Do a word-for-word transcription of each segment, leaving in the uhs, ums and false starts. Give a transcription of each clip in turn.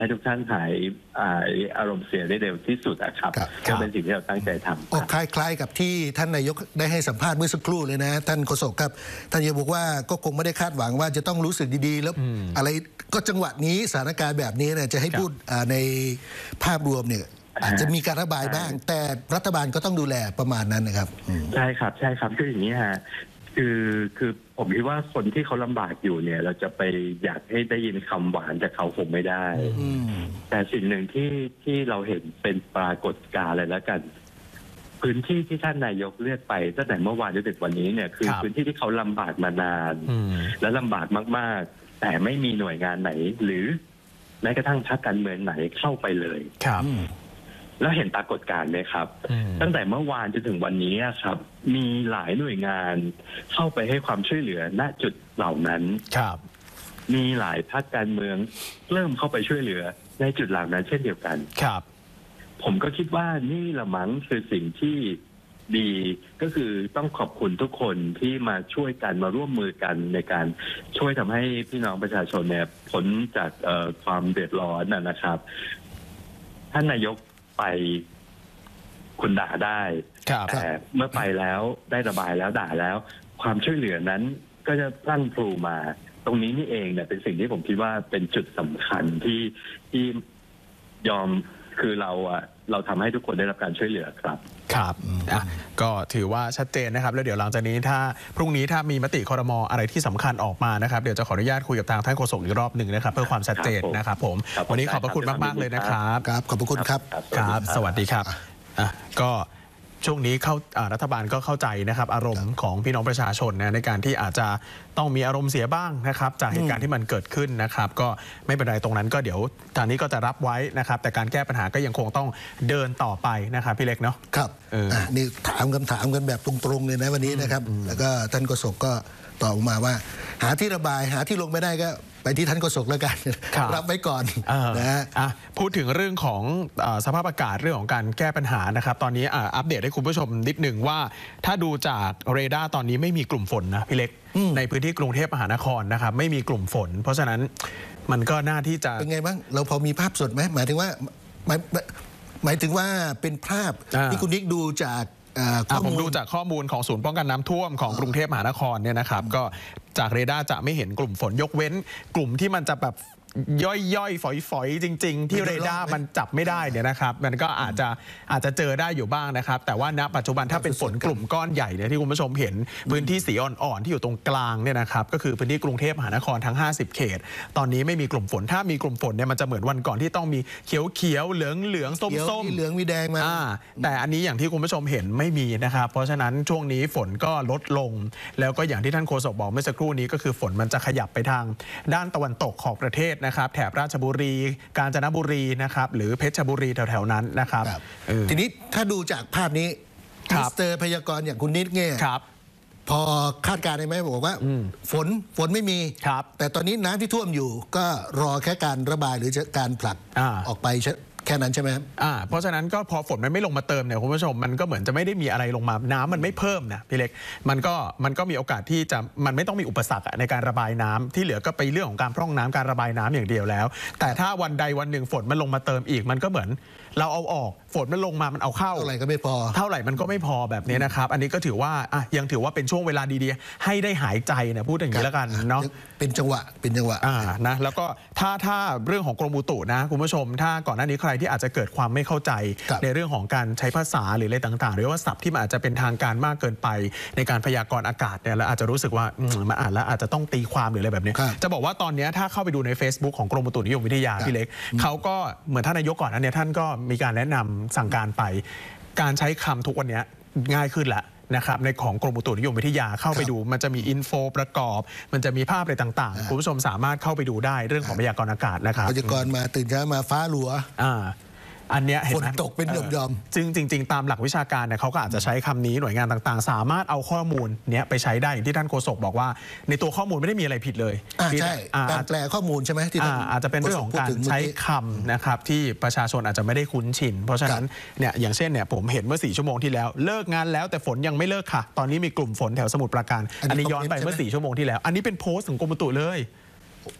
ให้ทุกท่านหายอารมณ์เสียได้เร็วที่สุดนะครับก็เป็นสิ่งที่เราตั้งใจทำออกคล้ายๆกับที่ท่านนายกได้ให้สัมภาษณ์เมื่อสักครู่เลยนะท่านโฆษกครับท่านยังบอกว่าก็คงไม่ได้คาดหวังว่าจะต้องรู้สึกดีๆแล้วอะไรก็จังหวะนี้สถานการณ์แบบนี้เนี่ยจะให้พูดในภาพรวมเนี่ยอาจจะมีการระบายบ้างแต่รัฐบาลก็ต้องดูแลประมาณนั้นนะครับใช่ครับใช่ครับคืออย่างนี้ฮะคือคือผมคิดว่าคนที่เขาลำบากอยู่เนี่ยเราจะไปอยากให้ได้ยินคำหวานจากเขาคงไม่ได้แต่สิ่งหนึ่งที่ที่เราเห็นเป็นปรากฏการณ์เลยแล้วกันพื้นที่ที่ท่านนายกเลือกไปตั้งแต่เมื่อวานจนถึงวันนี้เนี่ยคือพื้นที่ที่เขาลำบากมานานและลำบากมากๆแต่ไม่มีหน่วยงานไหนหรือแม้กระทั่งพรรคการเมืองไหนเข้าไปเลยครับแล้วเห็นปรากฏการณ์ไหมครับตั้งแต่เมื่อวานจนถึงวันนี้ครับมีหลายหน่วยงานเข้าไปให้ความช่วยเหลือณจุดเหล่านั้นครับมีหลายพรรคการเมืองเริ่มเข้าไปช่วยเหลือในจุดเหล่านั้นเช่นเดียวกันครับผมก็คิดว่านี่ละมั้งคือสิ่งที่ดีก็คือต้องขอบคุณทุกคนที่มาช่วยกันมาร่วมมือกันในการช่วยทำให้พี่น้องประชาชนเนี่ยพ้นจากความเดือดร้อนนะครับท่านนายกไปคุณด่าได้แต่เมื่อไปแล้วได้ระบายแล้วด่าแล้วความช่วยเหลือนั้นก็จะตั้งพลูมาตรงนี้นี่เองเนี่ยเป็นสิ่งที่ผมคิดว่าเป็นจุดสำคัญที่ที่ยอมคือเราอะเราทำให้ทุกคนได้รับการช่วยเหลือครับครับอ่ะก็ถือว่าชัดเจนนะครับแล้วเดี๋ยวหลังจากนี้ถ้าพรุ่งนี้ถ้ามีมติครม.อะไรที่สำคัญออกมานะครับเดี๋ยวจะขออนุญาตคุยกับทางท่านโฆษกอีกรอบหนึ่งนะครับเพื่อความชัดเจนนะครับผมวันนี้ขอบพระคุณมากๆเลยนะครับครับขอบพระคุณครับครับสวัสดีครับอ่ะก็ช่วงนี้เข้ารัฐบาลก็เข้าใจนะครับอารมณ์ของพี่น้องประชาชนนะในการที่อาจจะต้องมีอารมณ์เสียบ้างนะครับจากเหตุการณ์ที่มันเกิดขึ้นนะครับก็ไม่เป็นไรตรงนั้นก็เดี๋ยวทางนี้ก็จะรับไว้นะครับแต่การแก้ปัญหาก็ยังคงต้องเดินต่อไปนะครับพี่เล็กเนาะครับนี่ถามคำถามกันแบบตรงๆเลยนะวันนี้นะครับแล้วก็ท่านโฆษกก็ตอบมาว่าหาที่ระบายหาที่ลงไม่ได้ก็ไปที่ท่านโฆษกแล้วกันรับไว้ก่อนนะฮะพูดถึงเรื่องของสภาพอากาศเรื่องของการแก้ปัญหานะครับตอนนี้อัปเดตให้คุณผู้ชมนิดหนึ่งว่าถ้าดูจากเรดาร์ตอนนี้ไม่มีกลุ่มฝนนะพี่เล็กในพื้นที่กรุงเทพมหานครนะครับไม่มีกลุ่มฝนเพราะฉะนั้นมันก็น่าที่จะเป็นไงบ้างเราพอมีภาพสดไหมหมายถึงว่าหมายหมายถึงว่าเป็นภาพที่คุณนิกดูจากผมดูจากข้อมูลของศูนย์ป้องกันน้ำท่วมของกรุงเทพมหานครเนี่ยนะครับก็จากเรดาร์จะไม่เห็นกลุ่มฝนยกเว้นกลุ่มที่มันจะแบบย่อยๆฝอยๆจริงๆที่เรดาร์มันจับไม่ได้เนี่ยนะครับมันก็อาจจะอาจจะเจอได้อยู่บ้างนะครับแต่ว่าณปัจจุบันถ้าเป็นฝนกลุ่มก้อนใหญ่เนี่ยที่คุณผู้ชมเห็นพื้นที่สีอ่อนๆที่อยู่ตรงกลางเนี่ยนะครับก็คือพื้นที่กรุงเทพมหานครทั้งห้าสิบเขตตอนนี้ไม่มีกลุ่มฝนถ้ามีกลุ่มฝนเนี่ยมันจะเหมือนวันก่อนที่ต้องมีเขียวๆเหลืองๆส้มๆเหลืองมีแดงมาแต่อันนี้อย่างที่คุณผู้ชมเห็นไม่มีนะครับเพราะฉะนั้นช่วงนี้ฝนก็ลดลงแล้วก็อย่างที่ท่านโฆษกบอกเมื่อสักครู่นี้ก็คือฝนมันจะขยับไปทางด้านตะวันตกของประเทศนะครับแถบราชบุรีกาญจนบุรีนะครับหรือเพชรบุรีแถวๆนั้นนะครับทีนี้ถ้าดูจากภาพนี้มิสเตอร์พยากรณ์อย่างคุณนิดเนี่ยพอคาดการณ์ได้ไหมบอกว่าฝนฝนไม่มีแต่ตอนนี้น้ำที่ท่วมอยู่ก็รอแค่การระบายหรือการผลักออกไปแค่นั้นใช่ไหมครับอ่าเพราะฉะนั้นก็พอฝนมันไม่ลงมาเติมเนี่ยคุณผู้ชมมันก็เหมือนจะไม่ได้มีอะไรลงมาน้ำมันไม่เพิ่มนะพี่เล็กมันก็มันก็มีโอกาสที่จะมันไม่ต้องมีอุปสรรคในการระบายน้ำที่เหลือก็ไปเรื่องของการพร่องน้ำการระบายน้ำอย่างเดียวแล้วแต่ถ้าวันใดวันหนึ่งฝนมันลงมาเติมอีกมันก็เหมือนเราเอาออกฝนมันลงมามันเอาเข้าเท่าไหร่ก็ไม่พอเท่าไหร่มันก็ไม่พอแบบนี้นะครับอันนี้ก็ถือว่าอ่ะยังถือว่าเป็นช่วงเวลาดีๆให้ได้หายใจนะพูดอย่างนี้แล้วกันเนาะเป็นจังหวะเป็นจังหวะอ่านะแล้วก็ถ้าถ้าเรื่องของกรมอุตุนะคุณผู้ชมถ้าก่อนหน้านี้ใครที่อาจจะเกิดความไม่เข้าใจในเรื่องของการใช้ภาษาหรืออะไรต่างๆหรือว่าศัพท์ที่มันอาจจะเป็นทางการมากเกินไปในการพยากรณ์อากาศเนี่ยแล้วอาจจะรู้สึกว่ามันอ่านแล้วอาจจะต้องตีความหรืออะไรแบบนี้จะบอกว่าตอนนี้ถ้าเข้าไปดูใน Facebook ของกรมอุตุนิยมวิทยาพี่เล็กเขาก็เหมือนท่านนายกก่อนนั้นเนี่ยท่านก็มีการแนะนำสั่งการไปการใช้คำทุกวันนี้ง่ายขึ้นแหละนะครับในของกรมอุตุนิยมวิทยาเข้าไปดูมันจะมีอินโฟประกอบมันจะมีภาพอะไรต่างๆคุณผู้ชมสามารถเข้าไปดูได้เรื่องของพยากรณ์อากาศนะครับพยากรณ์มาตื่นเช้ามาฟ้าหลัวอ่าอันเนี้ยฝนตกเป็นหย่อมๆจริงจริงๆตามหลักวิชาการเนี่ยเขาก็อาจจะใช้คำนี้หน่วยงานต่างๆสามารถเอาข้อมูลเนี้ยไปใช้ได้อย่างที่ท่านโฆษกบอกว่าในตัวข้อมูลไม่ได้มีอะไรผิดเลยใช่การแปลข้อมูลใช่ไหมที่อาจจะเป็นเรื่องของการใช้คำนะครับที่ประชาชนอาจจะไม่ได้คุ้นชินเพราะฉะนั้นเนี่ยอย่างเช่นเนี่ยผมเห็นเมื่อสี่ชั่วโมงที่แล้วเลิกงานแล้วแต่ฝนยังไม่เลิกค่ะตอนนี้มีกลุ่มฝนแถวสมุทรปราการอันนี้ย้อนไปเมื่อสี่ชั่วโมงที่แล้วอันนี้เป็นโพสต์ของกรมอุตุเลย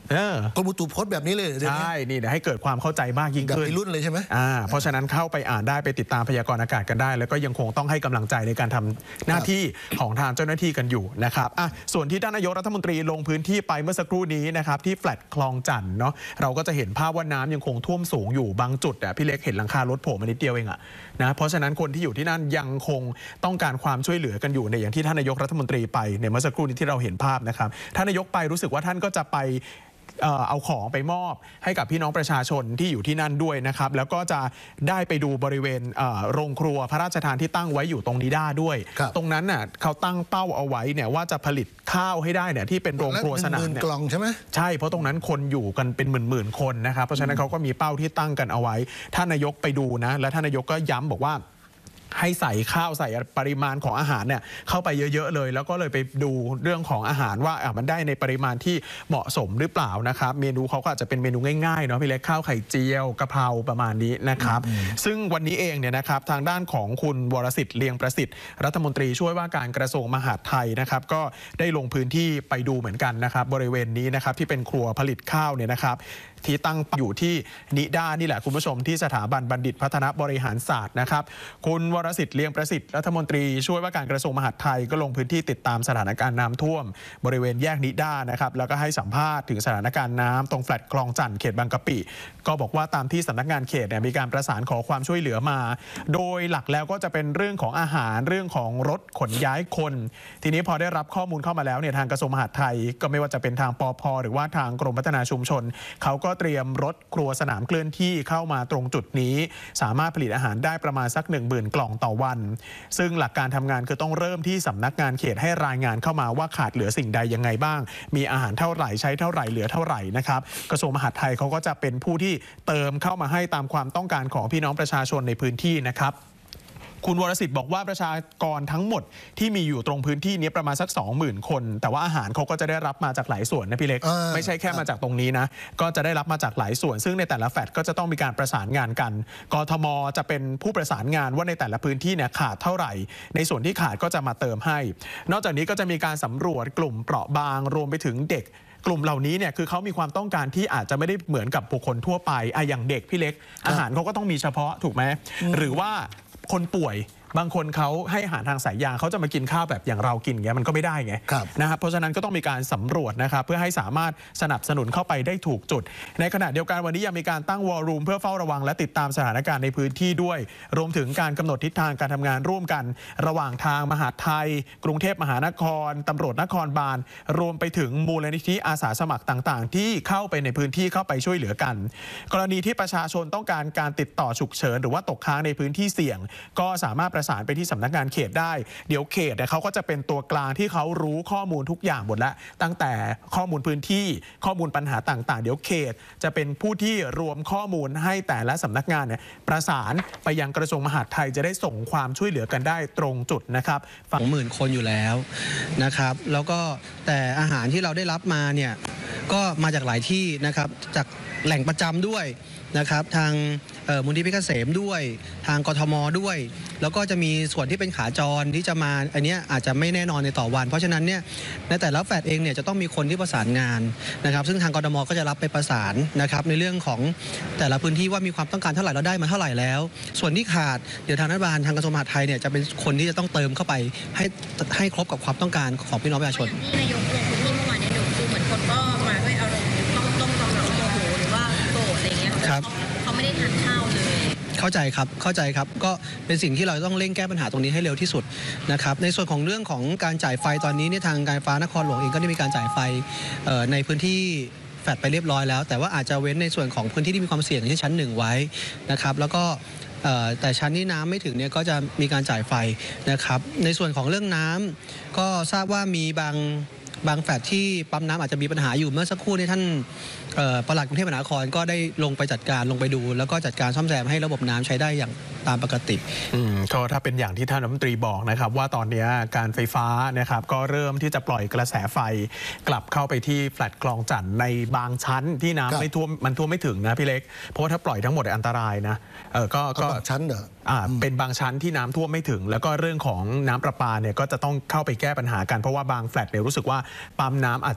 กรมอุตุโพสต์แบบนี้เลยใช่นี่เดี๋ยวให้เกิดความเข้าใจมากยิ่งขึ้นรุ่นเลยใช่ไหมอ่าเพราะฉะนั้นเข้าไปอ่านได้ไปติดตามพยากรณ์อากาศกันได้แล้วก็ยังคงต้องให้กำลังใจในการทำหน้าที่ของทางเจ้าหน้าที่กันอยู่นะครับอ่ะส่วนที่ท่านนายกรัฐมนตรีลงพื้นที่ไปเมื่อสักครู่นี้นะครับที่แฟลตคลองจันทน์เนาะเราก็จะเห็นภาพว่าน้ำยังคงท่วมสูงอยู่บางจุดอ่ะพี่เล็กเห็นหลังคารถโผล่มานิดเดียวเองอ่ะนะเพราะฉะนั้นคนที่อยู่ที่นั่นยังคงต้องการความช่วยเหลือกันอยู่ในอย่างที่ท่านนายกรัฐมนตรีไปในเมื่อสักครู่นี้ที่เราเห็นภาพนะครับท่านนายกไปรู้สึกว่าท่านก็จะไปเอาของไปมอบให้กับพี่น้องประชาชนที่อยู่ที่นั่นด้วยนะครับแล้วก็จะได้ไปดูบริเวณโรงครัวพระราชทานที่ตั้งไว้อยู่ตรงนิด้าด้วยตรงนั้นน่ะเขาตั้งเป้าเอาไว้เนี่ยว่าจะผลิตข้าวให้ได้เนี่ยที่เป็นโรงครัวสนามเนี่ยกล่องใช่ไหมใช่เพราะตรงนั้นคนอยู่กันเป็นหมื่นๆคนนะครับเพราะฉะนั้นเขาก็มีเป้าที่ตั้งกันเอาไว้ท่านนายกไปดูนะและท่านนายกก็ย้ำบอกว่าให้ใส่ข้าวใส่ปริมาณของอาหารเนี่ยเข้าไปเยอะๆเลยแล้วก็เลยไปดูเรื่องของอาหารว่ามันได้ในปริมาณที่เหมาะสมหรือเปล่านะครับเมนูเขาก็อาจจะเป็นเมนูง่ายๆเนาะพี่เล็กข้าวไข่เจียวกะเพราประมาณนี้นะครับซึ่งวันนี้เองเนี่ยนะครับทางด้านของคุณวรสิทธิ์เลียงประสิทธิ์รัฐมนตรีช่วยว่าการกระทรวงมหาดไทยนะครับก็ได้ลงพื้นที่ไปดูเหมือนกันนะครับบริเวณนี้นะครับที่เป็นครัวผลิตข้าวเนี่ยนะครับที่ตั้งอยู่ที่นิด้านี่แหละคุณผู้ชมที่สถาบันบัณฑิตพัฒนาบริหารศาสตร์นะครับคุณวรสิทธิ์เลียงประสิทธิ์รัฐมนตรีช่วยว่าการกระทรวงมหาดไทยก็ลงพื้นที่ติดตามสถานการณ์น้ำท่วมบริเวณแยกนิด้านะครับแล้วก็ให้สัมภาษณ์ถึงสถานการณ์น้ำตรงแฟลตคลองจันทน์เขตบางกะปิก็บอกว่าตามที่สำนักงานเขตเนี่ยมีการประสานขอความช่วยเหลือมาโดยหลักแล้วก็จะเป็นเรื่องของอาหารเรื่องของรถขนย้ายคนทีนี้พอได้รับข้อมูลเข้ามาแล้วเนี่ยทางกระทรวงมหาดไทยก็ไม่ว่าจะเป็นทางปภ.หรือว่าทางกรมพัฒนาชุมชนเขาก็เตรียมรถครัวสนามเคลื่อนที่เข้ามาตรงจุดนี้สามารถผลิตอาหารได้ประมาณสัก หนึ่งหมื่น กล่องต่อวันซึ่งหลักการทำงานคือต้องเริ่มที่สำนักงานเขตให้รายงานเข้ามาว่าขาดเหลือสิ่งใดยังไงบ้างมีอาหารเท่าไหร่ใช้เท่าไหร่เหลือเท่าไหร่นะครับกระทรวงมหาดไทยเขาก็จะเป็นผู้ที่เติมเข้ามาให้ตามความต้องการของพี่น้องประชาชนในพื้นที่นะครับคุณวรสิทธิ์บอกว่าประชากรทั้งหมดที่มีอยู่ตรงพื้นที่นี้ประมาณสัก สองหมื่น คนแต่ว่าอาหารเขาก็จะได้รับมาจากหลายส่วนนะพี่เล็กไม่ใช่แค่มาจากตรงนี้นะก็จะได้รับมาจากหลายส่วนซึ่งในแต่ละแฟลตก็จะต้องมีการประสานงานกันกทม.จะเป็นผู้ประสานงานว่าในแต่ละพื้นที่เนี่ยขาดเท่าไหร่ในส่วนที่ขาดก็จะมาเติมให้นอกจากนี้ก็จะมีการสำรวจกลุ่มเปราะบางรวมไปถึงเด็กกลุ่มเหล่านี้เนี่ยคือเขามีความต้องการที่อาจจะไม่ได้เหมือนกับบุคคลทั่วไปอะอย่างเด็กพี่เล็กอาหารเขาก็ต้องมีเฉพาะถูกไหมหรือว่าคนป่วยบางคนเขาให้อาหารทางสายยางเขาจะมากินข้าวแบบอย่างเรากินเงี้ยมันก็ไม่ได้ไงนะครับเพราะฉะนั้นก็ต้องมีการสำรวจนะครับเพื่อให้สามารถสนับสนุนเข้าไปได้ถูกจุดในขณะเดียวกันวันนี้ยังมีการตั้งวอลลุ่มเพื่อเฝ้าระวังและติดตามสถานการณ์ในพื้นที่ด้วยรวมถึงการกำหนดทิศทางการทำงานร่วมกันระหว่างทางมหาดไทยกรุงเทพมหานครตำรวจนครบาลรวมไปถึงมูลนิธิอาสาสมัครต่างๆที่เข้าไปในพื้นที่เข้าไปช่วยเหลือกันกรณีที่ประชาชนต้องการการติดต่อฉุกเฉินหรือว่าตกค้างในพื้นที่เสี่ยงก็สามารถประสานไปที่สำนักงานเขตได้เดี๋ยวเขตเนี่ยเขาก็จะเป็นตัวกลางที่เขารู้ข้อมูลทุกอย่างหมดแล้วตั้งแต่ข้อมูลพื้นที่ข้อมูลปัญหาต่างๆเดี๋ยวเขตจะเป็นผู้ที่รวมข้อมูลให้แต่ละสำนักงานเนี่ยประสานไปยังกระทรวงมหาดไทยจะได้ส่งความช่วยเหลือกันได้ตรงจุดนะครับสองหมื่นคนอยู่แล้วนะครับแล้วก็แต่อาหารที่เราได้รับมาเนี่ยก็มาจากหลายที่นะครับจากแหล่งประจำด้วยนะครับทางมูลนิธิเพชรเกษมด้วยทางกทม.ด้วยแล้วก็จะมีส่วนที่เป็นขาจรที่จะมาอันนี้อาจจะไม่แน่นอนในต่อวันเพราะฉะนั้นเนี่ยในแต่ละแฟลตเองเนี่ยจะต้องมีคนที่ประสานงานนะครับซึ่งทางกทม.ก็จะรับไปประสานนะครับในเรื่องของแต่ละพื้นที่ว่ามีความต้องการเท่าไหร่เราได้มาเท่าไหร่แล้วส่วนที่ขาดเดี๋ยวทางรัฐบาลทางกระทรวงมหาดไทยเนี่ยจะเป็นคนที่จะต้องเติมเข้าไปให้ให้ครบกับความต้องการของพี่น้องประชาชนนายกลงพื้นที่เมื่อวานเนี่ยดูเหมือนคนก็มาด้วยอารมณ์ต้องต้องความร้อนโมโหหรือว่าโกรธอะไรเงี้ยครับเขาไม่ได้ทานข้าวเลยเข้าใจครับเข้าใจครับก็เป็นสิ่งที่เราต้องเร่งแก้ปัญหาตรงนี้ให้เร็วที่สุดนะครับในส่วนของเรื่องของการจ่ายไฟตอนนี้เนี่ยทางการไฟฟ้านครหลวงเองก็ได้มีการจ่ายไฟในพื้นที่แฟลตไปเรียบร้อยแล้วแต่ว่าอาจจะเว้นในส่วนของพื้นที่ที่มีความเสี่ยงที่ชั้นหนึ่งไว้นะครับแล้วก็แต่ชั้นที่น้ำไม่ถึงเนี่ยก็จะมีการจ่ายไฟนะครับในส่วนของเรื่องน้ำก็ทราบว่ามีบางบางแฟลตที่ปั๊มน้ำอาจจะมีปัญหาอยู่เมื่อสักครู่นี้ท่านปลัดกรุงเทพมหานครก็ได้ลงไปจัดการลงไปดูแล้วก็จัดการซ่อมแซมให้ระบบน้ำใช้ได้อย่างตามปกติอืมก็ถ้าเป็นอย่างที่ท่านรัฐมนตรีบอกนะครับว่าตอนนี้การไฟฟ้านะครับก็เริ่มที่จะปล่อยกระแสไฟกลับเข้าไปที่แฟลตคลองจันทน์ในบางชั้นที่น้ำไม่ท่วมมันท่วมไม่ถึงนะพี่เล็กเพราะว่าถ้าปล่อยทั้งหมดอันตรายนะเออก็ก็ชั้นเหรออ่าเป็นบางชั้นที่น้ำท่วมไม่ถึงแล้วก็เรื่องของน้ำประปาเนี่ยก็จะต้องเข้าไปแก้ปัญหากันเพราะว่าบางแฟลตเนี่ยรู้สึกว่าปั๊มน้ำอาจจะ